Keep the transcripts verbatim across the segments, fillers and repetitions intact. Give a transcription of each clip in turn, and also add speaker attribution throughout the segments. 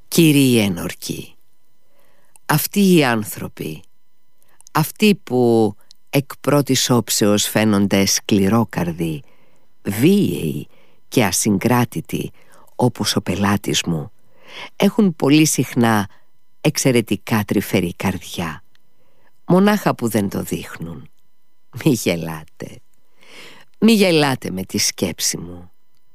Speaker 1: Κύριοι ένορκοι, αυτοί οι άνθρωποι, αυτοί που εκ πρώτης όψεως φαίνονται σκληρόκαρδοι, βίαιοι και ασυγκράτητοι όπως ο πελάτης μου, έχουν πολύ συχνά εξαιρετικά τρυφερή καρδιά, μονάχα που δεν το δείχνουν. Μη γελάτε, μη γελάτε με τη σκέψη μου.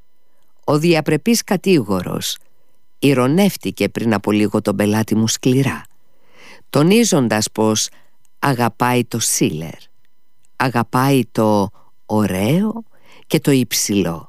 Speaker 1: Ο διαπρεπής κατήγορος ηρωνεύτηκε πριν από λίγο τον πελάτη μου σκληρά, τονίζοντας πως αγαπάει το σίλερ, αγαπάει το ωραίο και το υψηλό.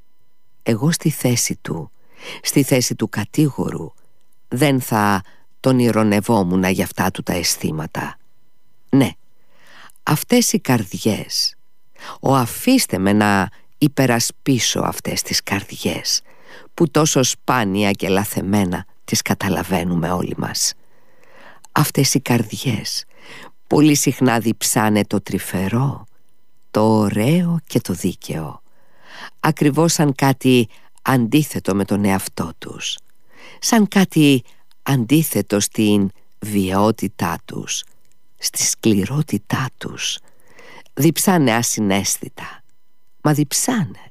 Speaker 1: Εγώ στη θέση του, στη θέση του κατήγορου, δεν θα τον ηρωνευόμουν για αυτά του τα αισθήματα. Ναι, αυτές οι καρδιές, ο αφήστε με να υπερασπίσω αυτές τις καρδιές που τόσο σπάνια και λαθεμένα τις καταλαβαίνουμε όλοι μας. Αυτές οι καρδιές πολύ συχνά διψάνε το τρυφερό, το ωραίο και το δίκαιο, ακριβώς σαν κάτι αντίθετο με τον εαυτό τους, σαν κάτι αντίθετο στην βιαιότητά τους, στη σκληρότητά τους. Διψάνε ασυναίσθητα, μα διψάνε.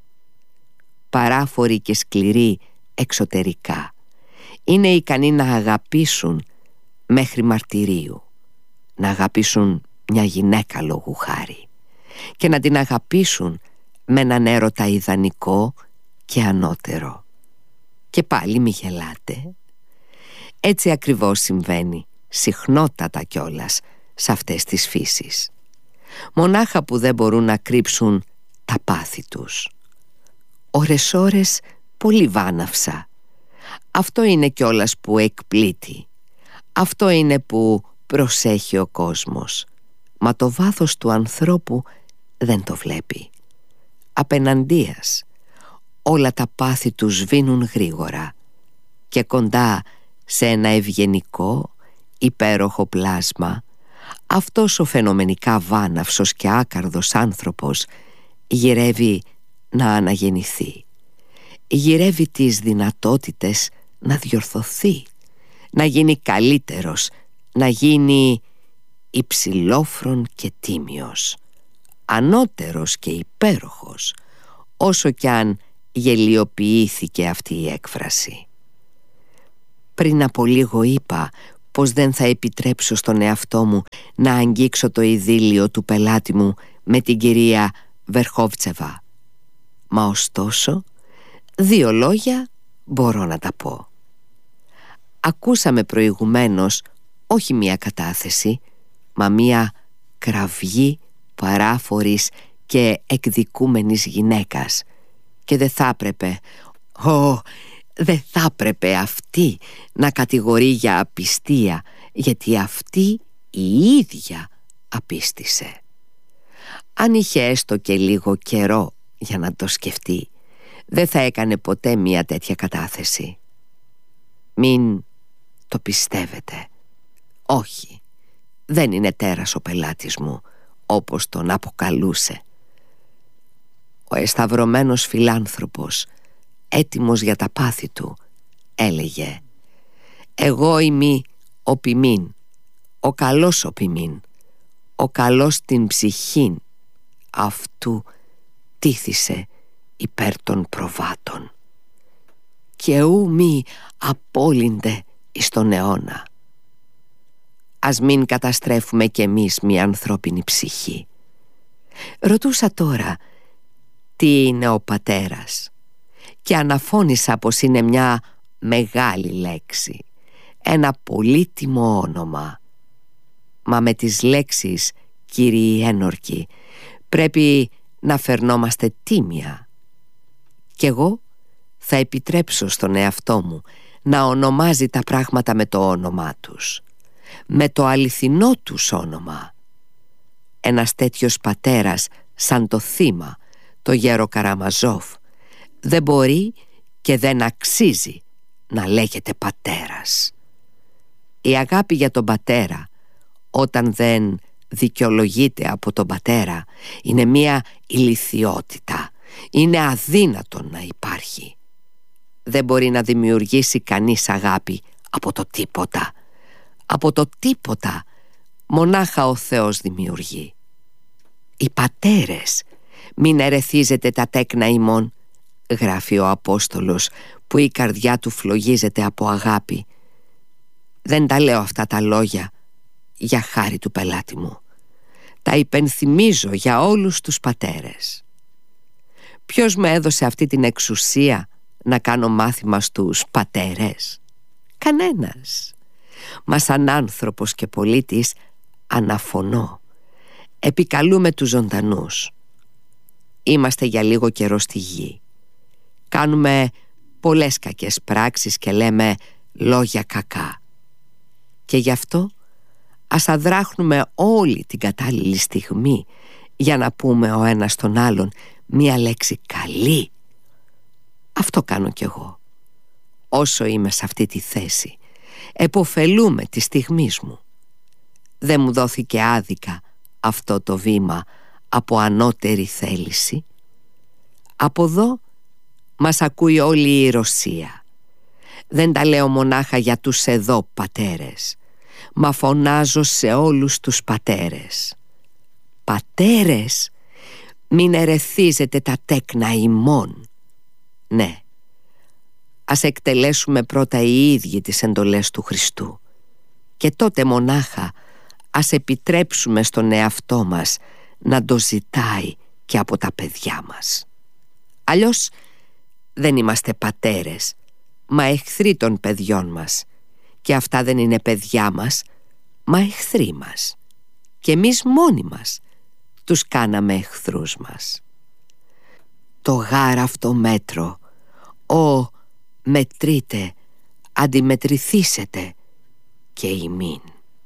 Speaker 1: Παράφοροι και σκληροί εξωτερικά, είναι ικανοί να αγαπήσουν μέχρι μαρτυρίου, να αγαπήσουν μια γυναίκα λόγου χάρη και να την αγαπήσουν με έναν έρωτα ιδανικό και ανώτερο. Και πάλι μη γελάτε. Έτσι ακριβώς συμβαίνει, συχνότατα κιόλας, σε αυτές τις φύσεις. Μονάχα που δεν μπορούν να κρύψουν τα πάθη τους. Ωρες ώρες πολύ βάναυσα. Αυτό είναι κιόλας που εκπλήττει. Αυτό είναι που προσέχει ο κόσμος. Μα το βάθος του ανθρώπου δεν το βλέπει. Απεναντίας, όλα τα πάθη του σβήνουν γρήγορα και κοντά σε ένα ευγενικό, υπέροχο πλάσμα, αυτός ο φαινομενικά βάναυσος και άκαρδος άνθρωπος γυρεύει να αναγεννηθεί. Γυρεύει τις δυνατότητες να διορθωθεί, να γίνει καλύτερος, να γίνει υψηλόφρον και τίμιος, ανώτερος και υπέροχος, όσο κι αν γελιοποιήθηκε αυτή η έκφραση. Πριν από λίγο είπα πως δεν θα επιτρέψω στον εαυτό μου να αγγίξω το ειδήλιο του πελάτη μου με την κυρία Βερχόβτσεβα. Μα ωστόσο, δύο λόγια μπορώ να τα πω. Ακούσαμε προηγουμένως όχι μία κατάθεση, μα μία κραυγή παράφορης και εκδικούμενης γυναίκας, και δεν θα έπρεπε, ω, δεν θα έπρεπε αυτή να κατηγορεί για απιστία, γιατί αυτή η ίδια απίστησε. Αν είχε έστω και λίγο καιρό για να το σκεφτεί, δεν θα έκανε ποτέ μια τέτοια κατάθεση. Μην το πιστεύετε. Όχι, δεν είναι τέρας ο πελάτης μου, όπως τον αποκαλούσε. Ο εσταυρωμένος φιλάνθρωπος, έτοιμος για τα πάθη του, έλεγε: «Εγώ είμαι ο ποιμήν, ο καλός ο ποιμήν, ο καλός την ψυχήν, αυτού τήθησε υπέρ των προβάτων, και ου μη απόλυνται εις τον αιώνα». Ας μην καταστρέφουμε κι εμείς μια ανθρώπινη ψυχή. Ρωτούσα τώρα τι είναι ο πατέρας και αναφώνησα πως είναι μια μεγάλη λέξη, ένα πολύτιμο όνομα. Μα με τις λέξεις, κύριοι ένορκοι, πρέπει να φερνόμαστε τίμια. Κι εγώ θα επιτρέψω στον εαυτό μου να ονομάζει τα πράγματα με το όνομά τους, με το αληθινό τους όνομα. Ένας τέτοιος πατέρας σαν το θύμα, το γέρο Καραμαζόφ, δεν μπορεί και δεν αξίζει να λέγεται πατέρας. Η αγάπη για τον πατέρα, όταν δεν δικαιολογείται από τον πατέρα, είναι μία ηλιθιότητα. Είναι αδύνατον να υπάρχει. Δεν μπορεί να δημιουργήσει κανείς αγάπη Από το τίποτα. Από το τίποτα. Μονάχα ο Θεός δημιουργεί. Οι πατέρες, μην ερεθίζετε τα τέκνα ημών, γράφει ο Απόστολος, που η καρδιά του φλογίζεται από αγάπη. Δεν τα λέω αυτά τα λόγια για χάρη του πελάτη μου. Τα υπενθυμίζω για όλους τους πατέρες. Ποιος με έδωσε αυτή την εξουσία να κάνω μάθημα στους πατέρες? Κανένας. Μα σαν άνθρωπος και πολίτης αναφωνώ. Επικαλούμε τους ζωντανούς. Είμαστε για λίγο καιρό στη γη. Κάνουμε πολλές κακές πράξεις και λέμε λόγια κακά. Και γι' αυτό ας αδράχνουμε όλη την κατάλληλη στιγμή για να πούμε ο ένας τον άλλον μία λέξη καλή. Αυτό κάνω κι εγώ. Όσο είμαι σε αυτή τη θέση, επωφελούμε τη στιγμής μου. Δεν μου δόθηκε άδικα αυτό το βήμα από ανώτερη θέληση. Από εδώ μας ακούει όλη η Ρωσία. Δεν τα λέω μονάχα για τους εδώ πατέρες, μα φωνάζω σε όλους τους πατέρες. Πατέρες, μην ερεθίζετε τα τέκνα ημών. Ναι, ας εκτελέσουμε πρώτα οι ίδιοι τις εντολές του Χριστού, και τότε μονάχα ας επιτρέψουμε στον εαυτό μας να το ζητάει και από τα παιδιά μας. Αλλιώς δεν είμαστε πατέρες, μα εχθροί των παιδιών μας, και αυτά δεν είναι παιδιά μας, μα εχθροί μας, και εμείς μόνοι μας τους κάναμε εχθρούς μας. Το γάρ αυτό μέτρο, «Ω, μετρείτε, αντιμετρηθήσετε και ημίν».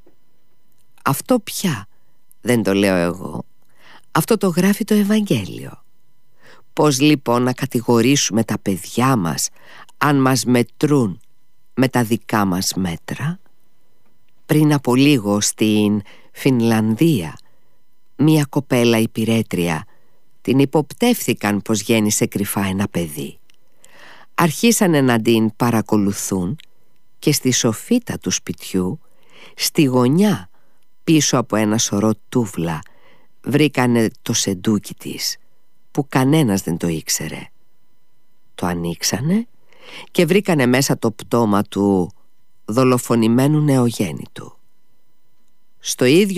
Speaker 1: Αυτό πια δεν το λέω εγώ. Αυτό το γράφει το Ευαγγέλιο. Πώς λοιπόν να κατηγορήσουμε τα παιδιά μας αν μας μετρούν με τα δικά μας μέτρα? Πριν από λίγο στην Φινλανδία, μία κοπέλα υπηρέτρια την υποπτεύθηκαν πως γέννησε κρυφά ένα παιδί. Αρχίσανε να την παρακολουθούν και στη σοφίτα του σπιτιού, στη γωνιά πίσω από ένα σωρό τούβλα, βρήκανε το σεντούκι της, που κανένας δεν το ήξερε. Το ανοίξανε και βρήκανε μέσα το πτώμα του δολοφονημένου νεογέννητου. Στο ίδιο